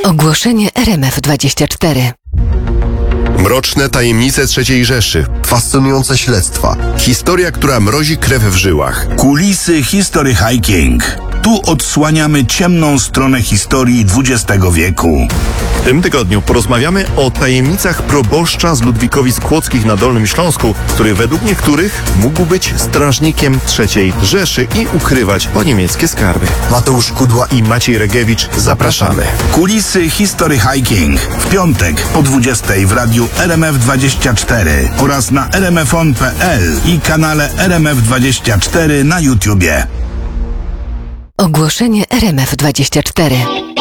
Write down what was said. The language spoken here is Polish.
Ogłoszenie RMF24. Mroczne tajemnice III Rzeszy. Fascynujące śledztwa. Historia, która mrozi krew w żyłach. Kulisy History Hiking. Tu odsłaniamy ciemną stronę historii XX wieku. W tym tygodniu porozmawiamy o tajemnicach proboszcza z Ludwikowic Kłodzkich na Dolnym Śląsku, który według niektórych mógł być strażnikiem III Rzeszy i ukrywać poniemieckie skarby. Mateusz Kudła I Maciej Regiewicz, zapraszamy. Kulisy History Hiking. W piątek po 20 w radiu RMF24 oraz na rmfon.pl i kanale RMF24 na YouTubie. Ogłoszenie RMF24.